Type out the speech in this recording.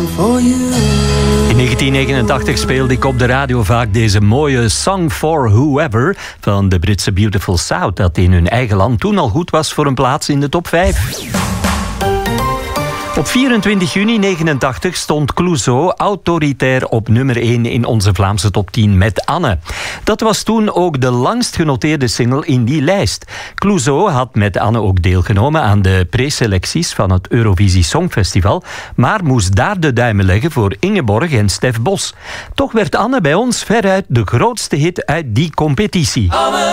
for you. In 1989 speelde ik op de radio vaak deze mooie Song for Whoever van de Britse Beautiful South, dat in hun eigen land toen al goed was voor een plaats in de top 5. Op 24 juni 1989 stond Clouseau autoritair op nummer 1 in onze Vlaamse top 10 met Anne. Dat was toen ook de langst genoteerde single in die lijst. Clouseau had met Anne ook deelgenomen aan de preselecties van het Eurovisie Songfestival, maar moest daar de duimen leggen voor Ingeborg en Stef Bos. Toch werd Anne bij ons veruit de grootste hit uit die competitie.